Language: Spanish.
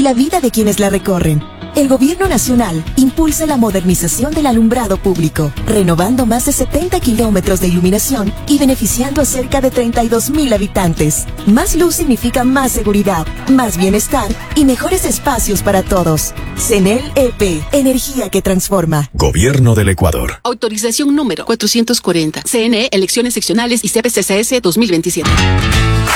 la vida de quienes la recorren. El Gobierno Nacional impulsa la modernización del alumbrado público, renovando más de 70 kilómetros de iluminación y beneficiando a cerca de 32,000 habitantes. Más luz significa más seguridad, más bienestar y mejores espacios para todos. CNEL EP, energía que transforma. Gobierno del Ecuador. Autorización número 440. CNE, elecciones seccionales y CPCCS 2027.